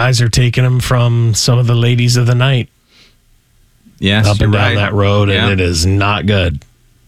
guys are taking them from some of the ladies of the night. Yes, up and down that road, and it is not good.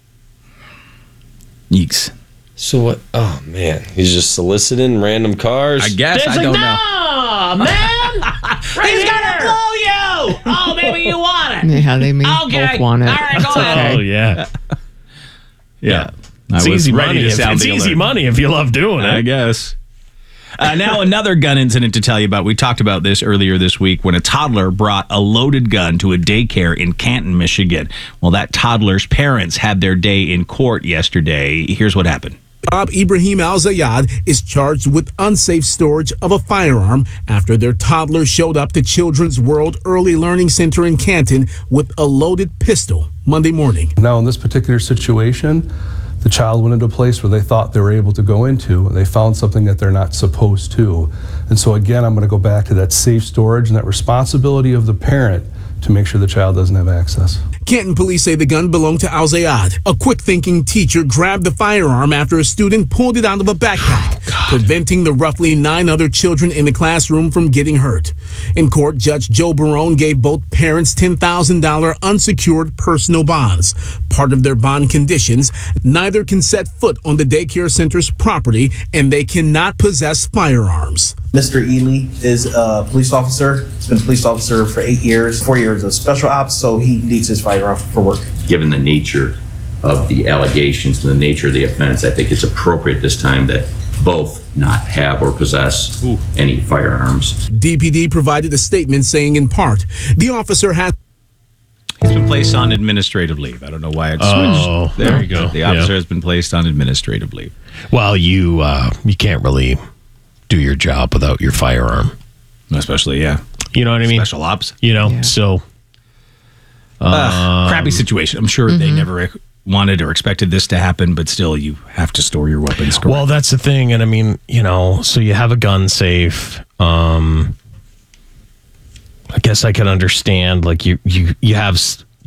Yeeks. So what? Oh, man. He's just soliciting random cars? I guess. I don't know. No, man. He's going to blow you. Oh, maybe you want it. Yeah, they both want it. All right, go ahead. Oh, yeah. Yeah. It's I was easy ready money. to sound It's the easy alert. money if you love doing it. I guess. Now, another gun incident to tell you about. We talked about this earlier this week when a toddler brought a loaded gun to a daycare in Canton, Michigan. Well, that toddler's parents had their day in court yesterday. Here's what happened. Bob Ibrahim Al-Zayed is charged with unsafe storage of a firearm after their toddler showed up to Children's World Early Learning Center in Canton with a loaded pistol Monday morning. Now, in this particular situation, the child went into a place where they thought they were able to go into, and they found something that they're not supposed to. And so again, I'm going to go back to that safe storage and that responsibility of the parent to make sure the child doesn't have access. Canton police say the gun belonged to Al-Zayed. A quick-thinking teacher grabbed the firearm after a student pulled it out of a backpack, preventing the roughly 9 other children in the classroom from getting hurt. In court, Judge Joe Barone gave both parents $10,000 unsecured personal bonds. Part of their bond conditions, neither can set foot on the daycare center's property, and they cannot possess firearms. Mr. Ely is a police officer. He's been a police officer for 8 years, 4 years of special ops, so he needs his firearm for work. Given the nature of the allegations and the nature of the offense, I think it's appropriate this time that both not have or possess any firearms. DPD provided a statement saying in part, the officer has... He's been placed on administrative leave. I don't know why it switched. Oh, there you go. The officer has been placed on administrative leave. Well, you can't really do your job without your firearm. Especially, You know what I mean? special ops. So... crappy situation. I'm sure they never wanted or expected this to happen, but still, you have to store your weapons. Correct. Well, that's the thing. And I mean, so you have a gun safe. I guess I can understand, like, you have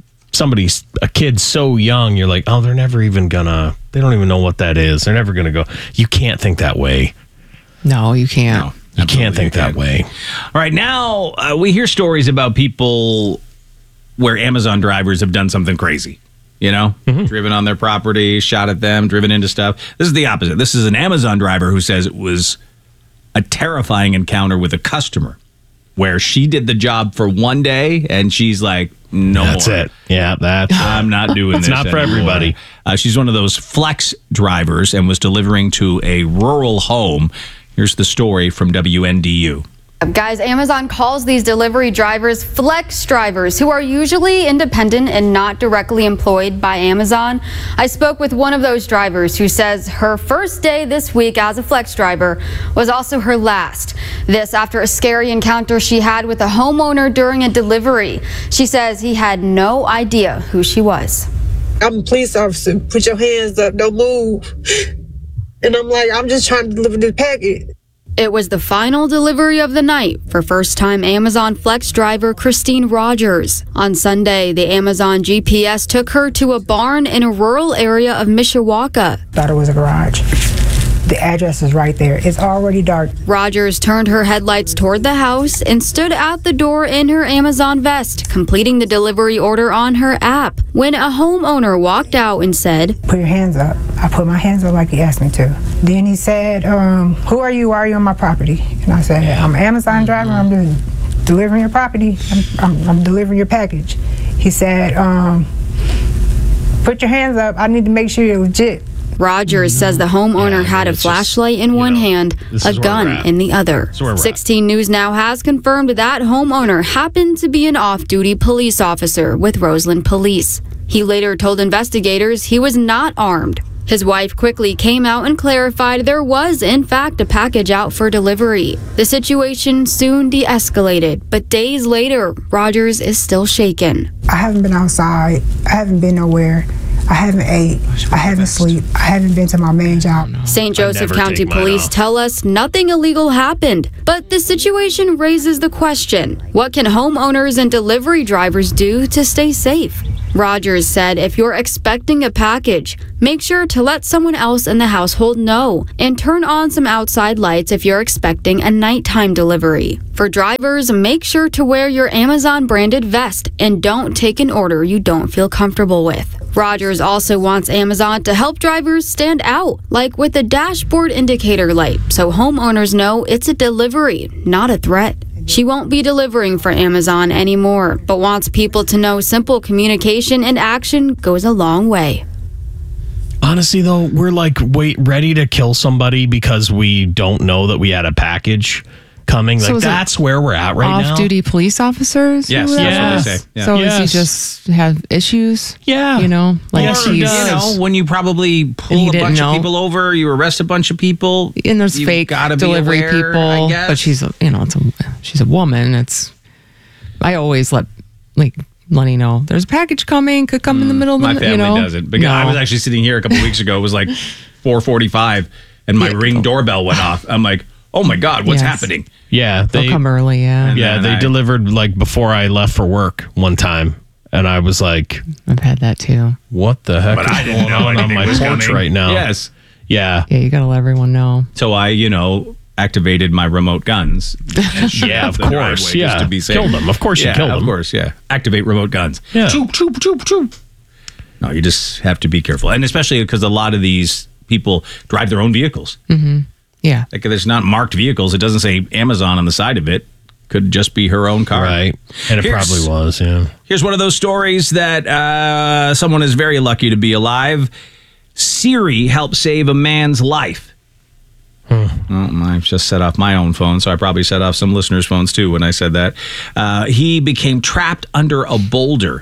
a kid so young, you're like, oh, they're never even gonna, they don't even know what that is. They're never gonna go. You can't think that way. No, you can't. No, you can't think that way. All right, now we hear stories about people where Amazon drivers have done something crazy. Driven on their property, shot at them, driven into stuff. This is the opposite. This is an Amazon driver who says it was a terrifying encounter with a customer where she did the job for one day and she's like, no That's more. it. Yeah, I'm not doing this. It's not for anymore. everybody. She's one of those flex drivers and was delivering to a rural home. Here's the story from WNDU. Guys, Amazon calls these delivery drivers flex drivers who are usually independent and not directly employed by Amazon. I spoke with one of those drivers who says her first day this week as a flex driver was also her last. This after a scary encounter she had with a homeowner during a delivery. She says he had no idea who she was. I'm a police officer. Put your hands up. Don't move. And I'm like, I'm just trying to deliver this package. It was the final delivery of the night for first-time Amazon Flex driver Christine Rogers. On Sunday, the Amazon GPS took her to a barn in a rural area of Mishawaka. Thought it was a garage. The address is right there. It's already dark. Rogers turned her headlights toward the house and stood at the door in her Amazon vest, completing the delivery order on her app. When a homeowner walked out and said, "Put your hands up." I put my hands up like he asked me to. Then he said, "Who are you? Why are you on my property?" And I said, "I'm an Amazon driver. I'm just delivering your property. I'm delivering your package." He said, "Put your hands up. I need to make sure you're legit." Rogers says the homeowner had a flashlight in one hand, a gun in the other. 16 News Now has confirmed that homeowner happened to be an off-duty police officer with Roseland Police. He later told investigators he was not armed. His wife quickly came out and clarified there was, in fact, a package out for delivery. The situation soon de-escalated, but days later, Rogers is still shaken. I haven't been outside. I haven't been nowhere. I haven't ate. I haven't slept. I haven't been to my main job. St. Joseph County Police tell us nothing illegal happened, but the situation raises the question, what can homeowners and delivery drivers do to stay safe? Rogers said if you're expecting a package, make sure to let someone else in the household know and turn on some outside lights if you're expecting a nighttime delivery. For drivers, make sure to wear your Amazon branded vest and don't take an order you don't feel comfortable with. Rogers also wants Amazon to help drivers stand out, like with a dashboard indicator light, so homeowners know it's a delivery, not a threat. She won't be delivering for Amazon anymore, but wants people to know simple communication and action goes a long way. Honestly, though, we're like ready to kill somebody because we don't know that we had a package coming. So Like that's where we're at right now. Off-duty police officers? Yes, who that's have- what they say. Yeah. So does he just have issues? Yeah. You know, like Or, she's, when you probably And pull he a didn't bunch know. of people over, you arrest a bunch of people, and there's you've fake gotta be delivery aware, people, I guess. but she's, she's a woman. I always let Lenny know there's a package coming, could come in the middle of the My night. family doesn't. Because I was actually sitting here a couple weeks ago. It was like 4:45, and my Ring doorbell went off. I'm like, oh my God, what's Yes. happening? Yeah, They'll come early, yeah. Yeah, they delivered like before I left for work one time, and I was like, I've had that too. "What the heck But I is didn't going know on anything my was porch coming. right now?" Yes. Yeah. Yeah, you got to let everyone know. So I, activated my remote guns. Yeah, of The driveway course. just Yeah, to be safe. killed them. Of course, you killed them. Of course, yeah. Activate remote guns. Yeah. Choop, choop, choop, choop. No, you just have to be careful, and especially because a lot of these people drive their own vehicles. Mm-hmm. Yeah. Like there's not marked vehicles. It doesn't say Amazon on the side of it. Could just be her own car. Right. And it probably was, yeah. Here's one of those stories that someone is very lucky to be alive. Siri helped save a man's life. Well, I've just set off my own phone, so I probably set off some listeners' phones too when I said that. He became trapped under a boulder.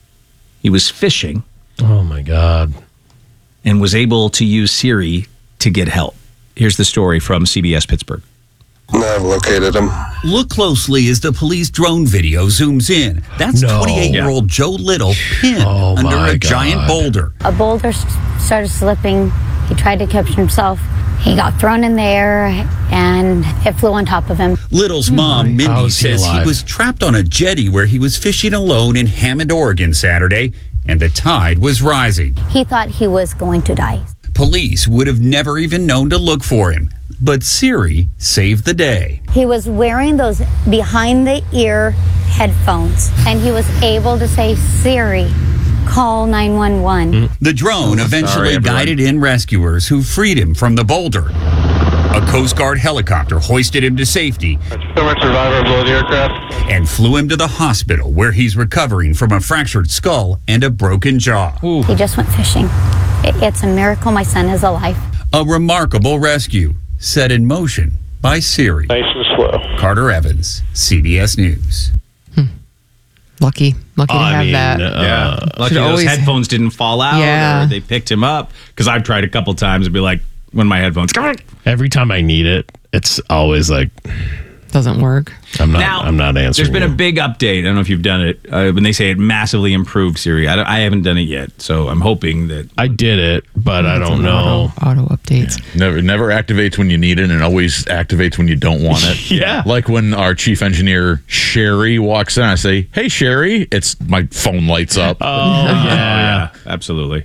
He was fishing. Oh, my God. And was able to use Siri to get help. Here's the story from CBS Pittsburgh. I've located him. Look closely as the police drone video zooms in. That's 28-year-old Joe Little pinned under a giant boulder. A boulder started slipping. He tried to catch himself. He got thrown in the air and it flew on top of him. Little's mom, Mindy, says he was trapped on a jetty where he was fishing alone in Hammond, Oregon Saturday, and the tide was rising. He thought he was going to die. Police would have never even known to look for him, but Siri saved the day. He was wearing those behind the ear headphones and he was able to say, Siri, call 911. The drone eventually guided in rescuers who freed him from the boulder. A Coast Guard helicopter hoisted him to safety survivor below the aircraft and flew him to the hospital where he's recovering from a fractured skull and a broken jaw. He just went fishing. It's a miracle my son is alive. A remarkable rescue set in motion by Siri. Nice and slow. Carter Evans, CBS News. Lucky to have that. Yeah. Lucky Should those always- headphones didn't fall out Yeah. or they picked him up. Because I've tried a couple times to be like, when my headphones come on. Every time I need it, it's always like, doesn't work. I'm not answering. There's been you. a big update. I don't know if you've done it. When they say it massively improved Siri, I haven't done it yet. So I'm hoping that I did it, but I don't know. Auto updates. Never activates when you need it and always activates when you don't want it. Yeah. Like when our chief engineer, Sherry, walks in, I say, "Hey, Sherry," my phone lights up. Oh, yeah. Absolutely.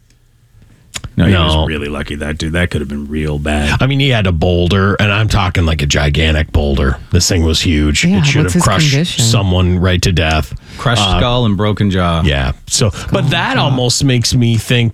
No, he was really lucky, that dude. That could have been real bad. I mean, he had a boulder, and I'm talking like a gigantic boulder. This thing was huge. Yeah, it should what's have his crushed condition? someone right to death. Crushed skull and broken jaw. Yeah. So, but that almost makes me think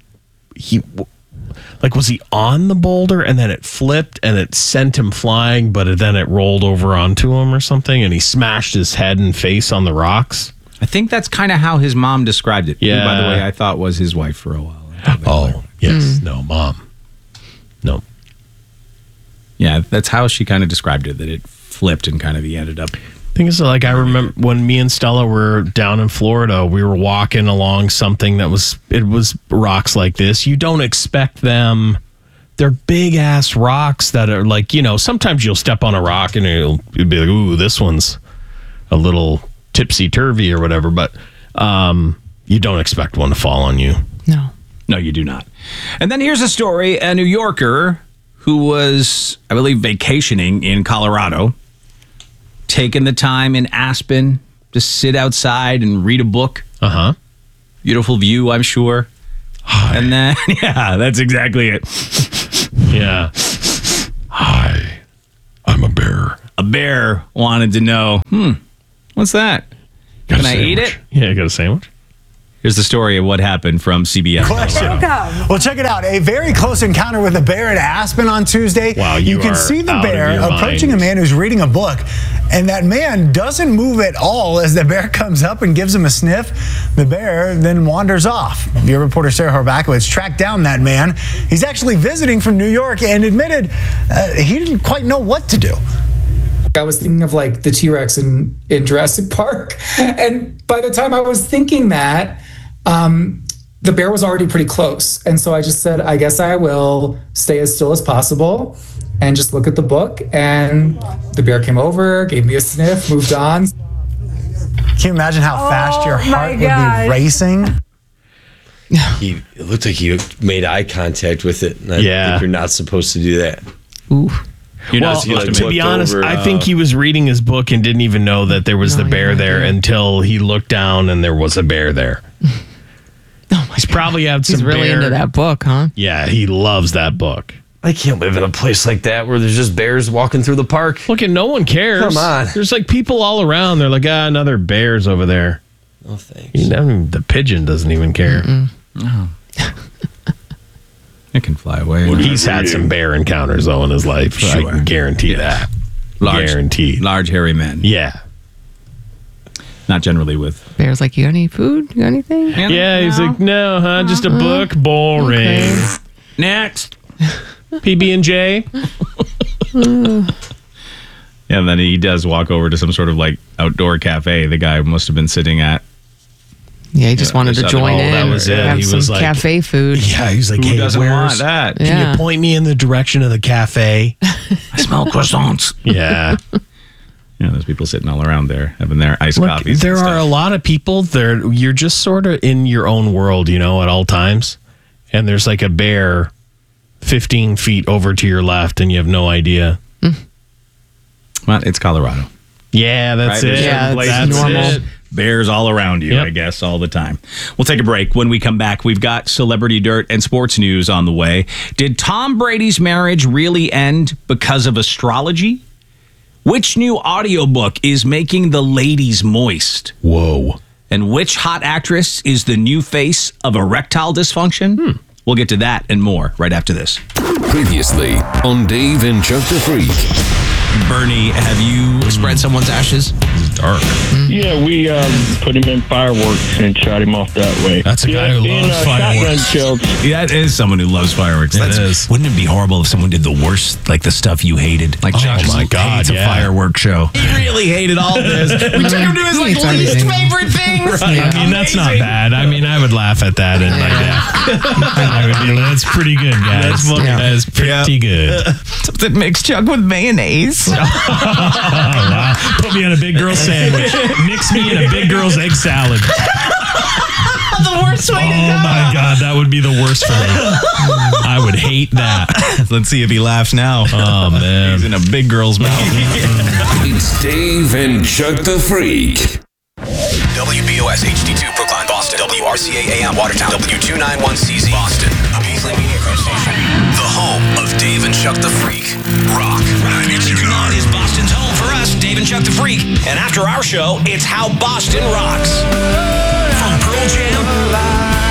was he on the boulder and then it flipped and it sent him flying, but then it rolled over onto him or something, and he smashed his head and face on the rocks? I think that's kind of how his mom described it. Yeah. Who, by the way, I thought was his wife for a while. Oh, yes. No, mom. No. Yeah, that's how she kind of described it, that it flipped and kind of he ended up. Thing is, like, I remember when me and Stella were down in Florida, we were walking along something that was rocks like this. You don't expect them. They're big ass rocks that are like, sometimes you'll step on a rock and you'll be like, ooh, this one's a little tipsy turvy or whatever, but you don't expect one to fall on you. No, you do not. And then here's a story. A New Yorker who was, I believe, vacationing in Colorado, taking the time in Aspen to sit outside and read a book. Beautiful view, I'm sure. Hi. And then, yeah, that's exactly it. Yeah. Hi, I'm a bear. A bear wanted to know, what's that? Can I eat it? Yeah, I got a sandwich. Here's the story of what happened from CBS. Question. Well, check it out. A very close encounter with a bear at Aspen on Tuesday. Wow, you can are see the out bear of your approaching mind. a man who's reading a book, and that man doesn't move at all as the bear comes up and gives him a sniff. The bear then wanders off. Your reporter Sarah Horbakowitz tracked down that man. He's actually visiting from New York and admitted he didn't quite know what to do. I was thinking of like the T-Rex in Jurassic Park. And by the time I was thinking that, the bear was already pretty close. And so I just said, I guess I will stay as still as possible and just look at the book. And the bear came over, gave me a sniff, moved on. Can you imagine how fast your heart would be racing? It looked like he made eye contact with it. And I think you're not supposed to do that. Ooh. You're not Well, supposed to be honest, I think he was reading his book and didn't even know that there was the bear there until he looked down and there was a bear there. He's probably had some He's really bear. into that book, huh? Yeah, he loves that book. I can't live in a place like that where there's just bears walking through the park. Look, and no one cares. Come on. There's like people all around. They're like, another bear's over there. Oh, thanks. The pigeon doesn't even care. Oh. It can fly away. He's had some bear encounters, though, in his life. Sure. I can guarantee that. Guaranteed. Large, hairy men. Yeah. Not generally with. Bear's like, you got any food? You got anything? Yeah, he's like, no, just a book. Boring. Okay. Next. PB&J. Yeah, and then he does walk over to some sort of like outdoor cafe the guy must have been sitting at. Yeah, he just wanted to join in. That was it. Have He some was like, cafe food. Yeah, he's like, Who hey, doesn't where's want that? Can Yeah. you point me in the direction of the cafe? I smell croissants. Yeah. Yeah, there's people sitting all around there having their iced Look, coffees. there and are a stuff. lot of people there. You're just sort of in your own world, at all times. And there's like a bear 15 feet over to your left and you have no idea. Well, it's Colorado. Yeah, that's Right? it. There's certain places that's normal. it. Bears all around you, Yep. I guess, all the time. We'll take a break. When we come back, we've got celebrity dirt and sports news on the way. Did Tom Brady's marriage really end because of astrology? Which new audiobook is making the ladies moist? Whoa. And which hot actress is the new face of erectile dysfunction? We'll get to that and more right after this. Previously on Dave and Chuck the Freak. Bernie, have you spread someone's ashes? It's dark. Yeah, we put him in fireworks and shot him off that way. That's a guy who loves fireworks. Shotgun shells. Yeah, that is someone who loves fireworks. It is. Wouldn't it be horrible if someone did the worst, like the stuff you hated? Like Chuck my God, hates a firework show. He really hated all this. We took him to his He hates least everything. favorite things. Right. I mean, that's not bad. I mean, I would laugh at that and like that. I would be like, that's pretty good, guys. That's pretty good. Something mixed Chuck with mayonnaise. Wow. Put me on a big girl sandwich. Mix me in a big girl's egg salad. The worst way to go. Oh my God, that would be the worst for me. I would hate that. Let's see if he laughs now. Oh man, He's in a big girl's mouth. It's Dave and Chuck the Freak. WBOS HD2 Brookline, Boston. WRCA AM Watertown. W291CZ Boston. A Beasley Media Group station. The home of Dave and Chuck the Freak. Rock 92.9 is Boston's home for us, Dave and Chuck the Freak. And after our show, it's How Boston Rocks. From Pearl Jam